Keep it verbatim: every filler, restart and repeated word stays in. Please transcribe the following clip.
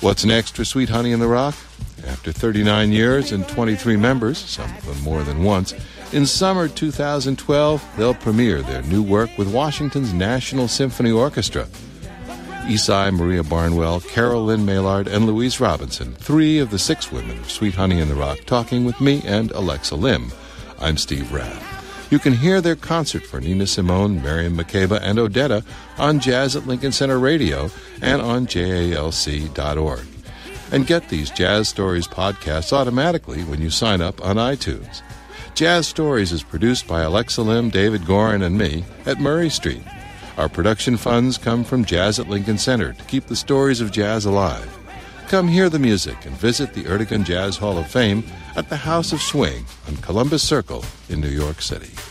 What's next for Sweet Honey in the Rock? After thirty-nine years and twenty-three members, some of them more than once, in summer two thousand twelve, they'll premiere their new work with Washington's National Symphony Orchestra. Esai Maria Barnwell, Carol Lynn Maillard, and Louise Robinson, three of the six women of Sweet Honey in the Rock, talking with me and Alexa Lim. I'm Steve Rath. You can hear their concert for Nina Simone, Miriam Makeba, and Odetta on Jazz at Lincoln Center Radio and on J A L C dot org. And get these Jazz Stories podcasts automatically when you sign up on iTunes. Jazz Stories is produced by Alexa Lim, David Gorin, and me at Murray Street. Our production funds come from Jazz at Lincoln Center to keep the stories of jazz alive. Come hear the music and visit the Ertegun Jazz Hall of Fame at the House of Swing on Columbus Circle in New York City.